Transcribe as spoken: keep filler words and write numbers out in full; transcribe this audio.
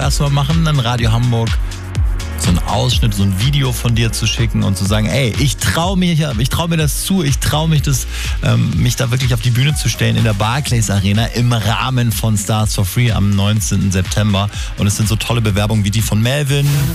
erstmal machen, dann Radio Hamburg so einen Ausschnitt, so ein Video von dir zu schicken und zu sagen, ey, ich traue mich, ich traue mir das zu, ich traue mich das, ähm, mich da wirklich auf die Bühne zu stellen in der Barclays Arena im Rahmen von Stars for Free am neunzehnten September. Und es sind so tolle Bewerbungen wie die von Melvin.